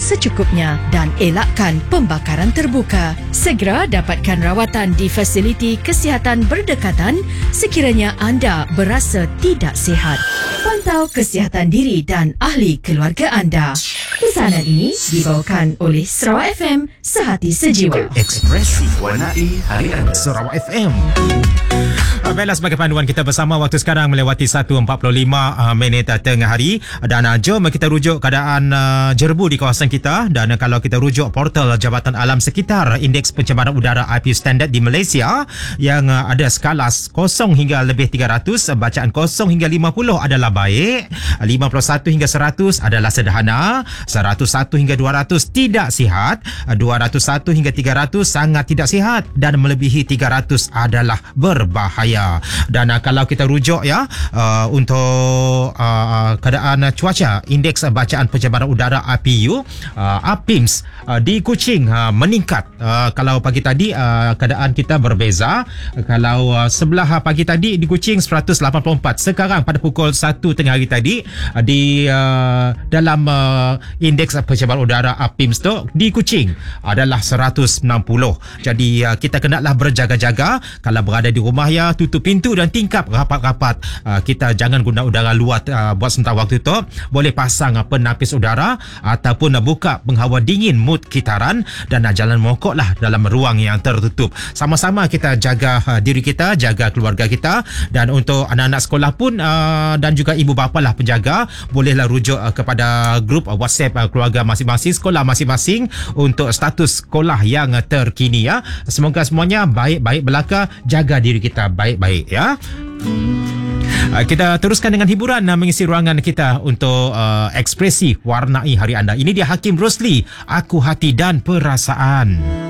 secukupnya dan elakkan pembakaran terbuka. Segera dapatkan rawatan di fasiliti kesihatan berdekatan sekiranya anda berasa tidak sihat. Pantau kesihatan diri dan ahli keluarga anda. Pesanan ini dibawakan oleh Sarawak FM, Sehati Sejiwa. Ekspresi warnai hari anda. Sarawak FM. Baiklah, sebagai panduan kita bersama, waktu sekarang melewati 1.45 minit tengah hari, dan jom kita rujuk keadaan jerbu di kawasan kita. Dan kalau kita rujuk portal Jabatan Alam Sekitar, indeks pencemaran udara IPU standard di Malaysia yang ada skala 0 hingga lebih 300, bacaan 0 hingga 50 adalah baik, 51 hingga 100 adalah sederhana, 101 hingga 200 tidak sihat, 201 hingga 300 sangat tidak sihat, dan melebihi 300 adalah berbahaya. Dan kalau kita rujuk untuk keadaan cuaca, indeks bacaan pencemaran udara IPU APIMS di Kuching meningkat. Kalau pagi tadi keadaan kita berbeza. Kalau sebelah pagi tadi di Kuching 184, sekarang pada pukul 1 tengah hari tadi di dalam indeks pencemaran udara APIMS tu di Kuching adalah 160. Jadi kita kenalah berjaga-jaga. Kalau berada di rumah tutup pintu dan tingkap rapat-rapat. Kita jangan guna udara luar buat sementara waktu tu. Boleh pasang penapis udara ataupun buka penghawa dingin mood kitaran, dan jalan mokoklah dalam ruang yang tertutup. Sama-sama kita jaga diri kita, jaga keluarga kita. Dan untuk anak-anak sekolah pun dan juga ibu bapa lah penjaga, bolehlah rujuk kepada grup WhatsApp keluarga masing-masing, sekolah masing-masing untuk status sekolah yang terkini. Semoga semuanya baik-baik belaka. Jaga diri kita baik-baik ya. Kita teruskan dengan hiburan mengisi ruangan kita untuk ekspresi warnai hari anda. Ini dia Hakim Rosli, Aku Hati dan Perasaan.